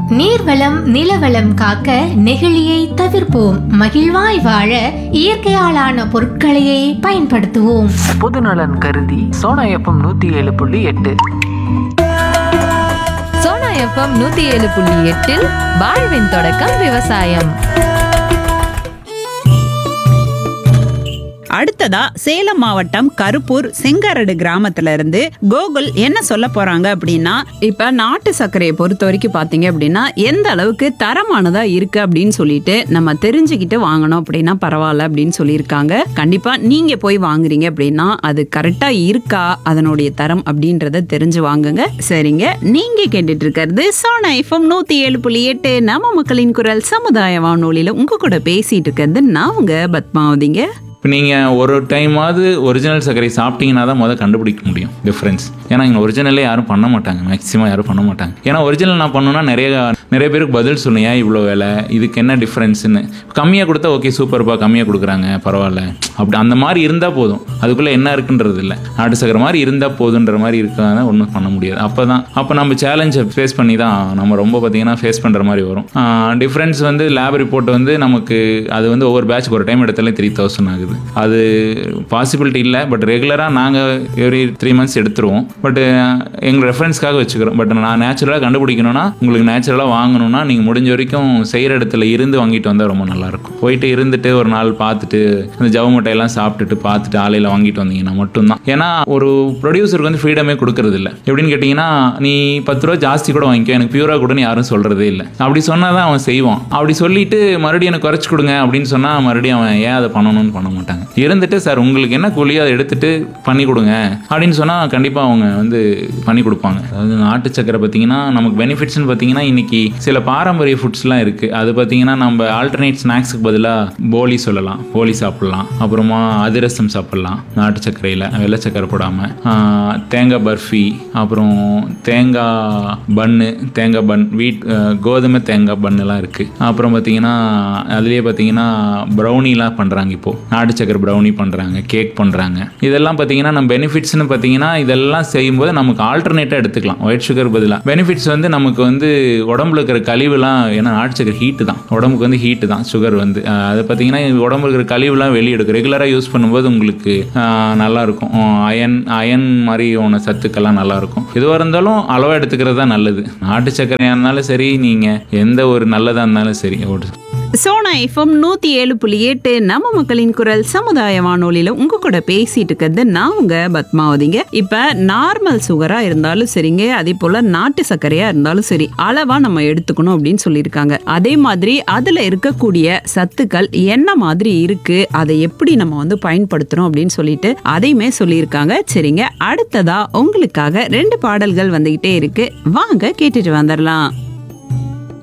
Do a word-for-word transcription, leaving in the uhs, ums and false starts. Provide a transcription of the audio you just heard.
நீர்வளம் நிலவளம் காக்க நெகிழியை தவிர்ப்போம். மகிழ்வாய் வாழ இயற்கையாலான பொருட்களையே பயன்படுத்துவோம். பொதுநலன் கருதி சோனா எஃப்எம் நூத்தி ஏழு புள்ளி எட்டு சோனா எஃப்எம் நூத்தி ஏழு புள்ளி எட்டில் வாழ்வின் தொடக்கம் விவசாயம். அடுத்ததா சேலம் மாவட்டம் கருப்பூர் செங்காரடு கிராமத்துல இருந்து கோகுல் என்ன சொல்ல போறாங்க அப்படின்னா, இப்ப நாட்டு சர்க்கரையை பொறுத்த வரைக்கும் பாத்தீங்க அப்படின்னா எந்த அளவுக்கு தரமானதா இருக்கு அப்படின்னு சொல்லிட்டு நம்ம தெரிஞ்சுக்கிட்டு வாங்கணும் அப்படின்னா பரவாயில்ல அப்படின்னு சொல்லியிருக்காங்க. கண்டிப்பா நீங்க போய் வாங்குறீங்க அப்படின்னா அது கரெக்டா இருக்கா, அதனுடைய தரம் அப்படின்றத தெரிஞ்சு வாங்குங்க. சரிங்க, நீங்க கேட்டுட்டு இருக்கிறது சோனா எஃப்எம் நூத்தி ஏழு புள்ளி எட்டு நம்ம மக்களின் குரல் சமுதாய வானொலியில உங்க கூட பேசிட்டு இருக்கிறது நான் உங்க பத்மாவதிங்க. இப்போ நீங்கள் ஒரு டைமாவது ஒரிஜினல் சர்க்கரை சாப்பிட்டீங்கன்னா தான் முதல் கண்டுபிடிக்க முடியும் டிஃப்ரென்ஸ். ஏன்னா இங்கே ஒரிஜினலே யாரும் பண்ண மாட்டாங்க, மேக்ஸிமம் யாரும் பண்ண மாட்டாங்க. ஏன்னா ஒரிஜினல் நான் பண்ணணும்னா நிறைய நிறைய பேருக்கு பதில் சொல்லுங்க, ஏன் இவ்வளோ வேலை, இதுக்கு என்ன டிஃப்ரென்ஸுன்னு. கம்மியாக கொடுத்தா ஓகே சூப்பர்ப்பா கம்மியாக கொடுக்குறாங்க பரவாயில்ல, அப்படி அந்த மாதிரி இருந்தால் போதும். அதுக்குள்ளே என்ன இருக்குன்றது இல்லை, நாட்டு சர்க்கரை மாதிரி இருந்தால் போதுன்ற மாதிரி இருக்காங்க, ஒன்றும் பண்ண முடியாது. அப்போ தான் அப்போ நம்ம சேலஞ்சை ஃபேஸ் பண்ணி தான் நம்ம ரொம்ப பார்த்திங்கன்னா ஃபேஸ் பண்ணுற மாதிரி வரும். டிஃப்ரென்ஸ் வந்து லேப் ரிப்போர்ட் வந்து நமக்கு அது வந்து ஒவ்வொரு பேட்ச்க்கு ஒரு டைம் எடுத்தாலே த்ரீ தௌசண்ட் ஆகுது. அது பாசிபிலிட்டி இல்லை, பட் ரெகுலராக நாங்கள் எவ்ரி த்ரீ மந்த்ஸ் எடுத்துருவோம். பட் எங்கள் ரெஃபரன்ஸ்க்காக வச்சுக்கிறோம். பட் நான் நேச்சுரலாக கண்டுபிடிக்கணும்னா, உங்களுக்கு நேச்சுரலாக வாங்கணும்னா நீங்கள் முடிஞ்ச வரைக்கும் செய்கிற இடத்துல இருந்து வாங்கிட்டு வந்தால் ரொம்ப நல்லாயிருக்கும். போயிட்டு இருந்துட்டு ஒரு நாள் பார்த்துட்டு அந்த ஜவு முட்டையெல்லாம் சாப்பிட்டுட்டு பார்த்துட்டு ஆலையில் வாங்கிட்டு வந்தீங்கன்னா மட்டும்தான். ஏன்னா ஒரு ப்ரொடியூசருக்கு வந்து ஃப்ரீடமே கொடுக்கறது இல்லை. எப்படின்னு கேட்டிங்கன்னா, நீ பத்து ரூபா ஜாஸ்தி கூட வாங்கிக்கோ, எனக்கு பியூராக கூடன்னு யாரும் சொல்கிறதே இல்லை. அப்படி சொன்னால் தான் அவன் செய்வான். அப்படி சொல்லிட்டு மறுபடியும் எனக்கு குறைச்சி கொடுங்க அப்படின்னு சொன்னால் மறுபடியும் அவன் ஏன் அதை பண்ணணும்னு பண்ண மாட்டாங்க. இருந்துட்டு சார் உங்களுக்கு என்ன கூலியோ அதை எடுத்துட்டு பண்ணி கொடுங்க அப்படின்னு சொன்னால் கண்டிப்பாக அவங்க வந்து பண்ணி கொடுப்பாங்க. அதாவது நாட்டு சக்கரை பார்த்தீங்கன்னா நமக்கு பெனிஃபிட்ஸ்னு பார்த்தீங்கன்னா இன்னைக்கு சில பாரம்பரிய ஃபுட்ஸ்லாம் இருக்குது. அது பார்த்தீங்கன்னா நம்ம ஆல்டர்னேட் ஸ்நாக்ஸுக்கு பதிலாக போலி சொல்லலாம், போலி சாப்பிட்லாம். அப்புறமா அதிரசம் சாப்பிட்லாம் நாட்டு சர்க்கரையில், வெள்ளை சக்கரை போடாமல். தேங்காய் பர்ஃபி, அப்புறம் தேங்காய் பன்னு, தேங்காய் பன், வீட் கோதுமை தேங்காய் பன்னுலாம் இருக்குது. அப்புறம் பார்த்தீங்கன்னா அதுலேயே பார்த்தீங்கன்னா ப்ரௌனிலாம் பண்ணுறாங்க. இப்போது நாட்டு சக்கரை ப்ரௌனி பண்ணுறாங்க, கேக் பண்ணுறாங்க. இதெல்லாம் பார்த்தீங்கன்னா நம்ம பெனிஃபிட்ஸ்னு பார்த்தீங்கன்னா இதெல்லாம் செய்யும்போது நமக்கு ஆல்டர்னேட்டாக எடுத்துக்கலாம் ஒயிட் சுகர் பதிலாக. பெனிஃபிட்ஸ் வந்து நமக்கு வந்து உடம்புல இருக்கிற கழிவுலாம், ஏன்னா நாட்டு சக்கரை ஹீட்டு தான், உடம்புக்கு வந்து ஹீட்டு தான் சுகர் வந்து. அதை பார்த்தீங்கன்னா உடம்புல இருக்கிற கழிவுலாம் வெளியே எடுக்கும். ரெகுலராக யூஸ் பண்ணும்போது உங்களுக்கு நல்லாயிருக்கும். அயன் அயன் மாதிரி ஒன்று சத்துக்கெல்லாம் நல்லாயிருக்கும். எதுவாக இருந்தாலும் அளவாக எடுத்துக்கிறது தான் நல்லது. நாட்டு சக்கரையாக இருந்தாலும் சரி, நீங்கள் எந்த ஒரு நல்லதாக இருந்தாலும் சரி. சோனா எஃப்எம் நூத்தி ஏழு புள்ளி எட்டு நம்ம மக்களின் குரல் சமுதாய வானொலியில உங்க கூட பேசிட்டு இருக்கிறது நான் உங்க பத்மாவதிங்க. இப்ப நார்மல் சுகரா இருந்தாலும் சரிங்க, அதே போல நாட்டு சர்க்கரையா இருந்தாலும் சரி, அளவா நம்ம எடுத்துக்கணும் அப்படின்னு சொல்லியிருக்காங்க. அதே மாதிரி அதுல இருக்கக்கூடிய சத்துக்கள் என்ன மாதிரி இருக்கு, அதை எப்படி நம்ம வந்து பயன்படுத்தணும் அப்படின்னு சொல்லிட்டு அதையுமே சொல்லியிருக்காங்க. சரிங்க, அடுத்ததா உங்களுக்காக ரெண்டு பாடல்கள் வந்துகிட்டே இருக்கு, வாங்க கேட்டுட்டு வந்துடலாம்.